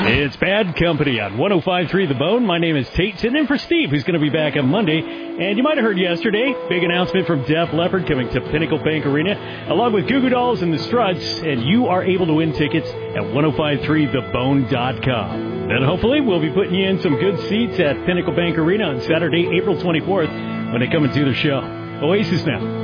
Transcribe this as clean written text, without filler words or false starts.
It's Bad Company on 105.3 The Bone. My name is Tate, sitting in for Steve, who's going to be back on Monday. And you might have heard yesterday, big announcement from Def Leppard coming to Pinnacle Bank Arena, along with Goo Goo Dolls and the Struts, and you are able to win tickets at 1053thebone.com. Then hopefully we'll be putting you in some good seats at Pinnacle Bank Arena on Saturday, April 24th, when they come and do their show. Oasis now.